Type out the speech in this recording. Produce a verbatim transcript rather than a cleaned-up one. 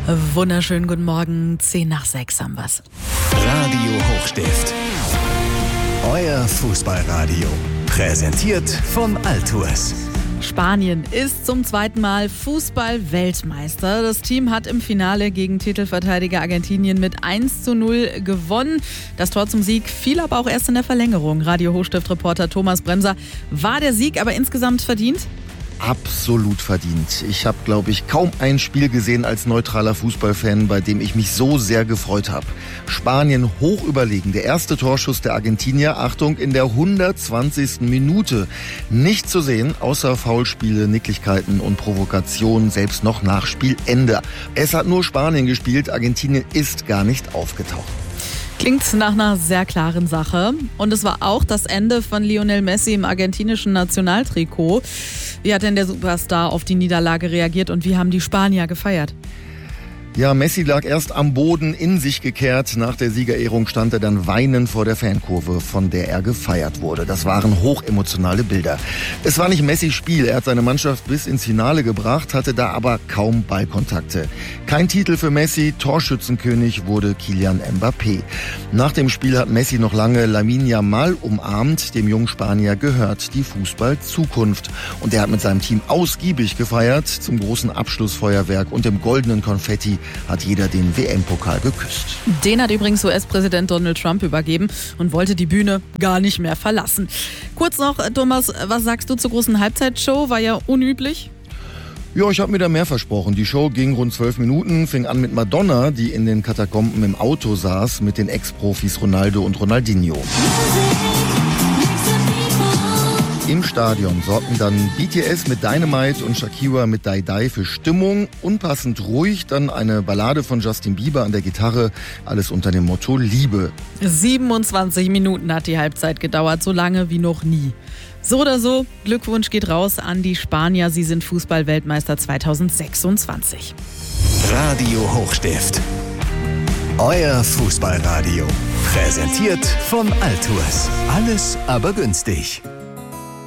Wunderschönen guten Morgen, zehn nach sechs haben wir's. Radio Hochstift. Euer Fußballradio. Präsentiert von Altours. Spanien ist zum zweiten Mal Fußball-Weltmeister. Das Team hat im Finale gegen Titelverteidiger Argentinien mit eins zu null gewonnen. Das Tor zum Sieg fiel aber auch erst in der Verlängerung. Radio Hochstift-Reporter Thomas Bremser. War der Sieg aber insgesamt verdient? Absolut verdient. Ich habe, glaube ich, kaum ein Spiel gesehen als neutraler Fußballfan, bei dem ich mich so sehr gefreut habe. Spanien hoch überlegen. Der erste Torschuss der Argentinier, Achtung, in der hundertzwanzigsten Minute. Nicht zu sehen, außer Foulspiele, Nicklichkeiten und Provokationen, selbst noch nach Spielende. Es hat nur Spanien gespielt, Argentinien ist gar nicht aufgetaucht. Klingt nach einer sehr klaren Sache. Und es war auch das Ende von Lionel Messi im argentinischen Nationaltrikot. Wie hat denn der Superstar auf die Niederlage reagiert und wie haben die Spanier gefeiert? Ja, Messi lag erst am Boden, in sich gekehrt. Nach der Siegerehrung stand er dann weinend vor der Fankurve, von der er gefeiert wurde. Das waren hochemotionale Bilder. Es war nicht Messis Spiel. Er hat seine Mannschaft bis ins Finale gebracht, hatte da aber kaum Ballkontakte. Kein Titel für Messi. Torschützenkönig wurde Kylian Mbappé. Nach dem Spiel hat Messi noch lange Lamine Yamal umarmt. Dem jungen Spanier gehört die Fußball-Zukunft. Und er hat mit seinem Team ausgiebig gefeiert. Zum großen Abschlussfeuerwerk und dem goldenen Konfetti hat jeder den W M-Pokal geküsst. Den hat übrigens U S-Präsident Donald Trump übergeben und wollte die Bühne gar nicht mehr verlassen. Kurz noch, Thomas, was sagst du zur großen Halbzeitshow? War ja unüblich. Ja, ich habe mir da mehr versprochen. Die Show ging rund zwölf Minuten, fing an mit Madonna, die in den Katakomben im Auto saß, mit den Ex-Profis Ronaldo und Ronaldinho. Im Stadion sorgten dann B T S mit Dynamite und Shakira mit Die Die für Stimmung. Unpassend ruhig dann eine Ballade von Justin Bieber an der Gitarre. Alles unter dem Motto Liebe. siebenundzwanzig Minuten hat die Halbzeit gedauert, so lange wie noch nie. So oder so, Glückwunsch geht raus an die Spanier. Sie sind Fußball-Weltmeister zweitausendsechsundzwanzig. Radio Hochstift. Euer Fußballradio. Präsentiert von Altours. Alles aber günstig.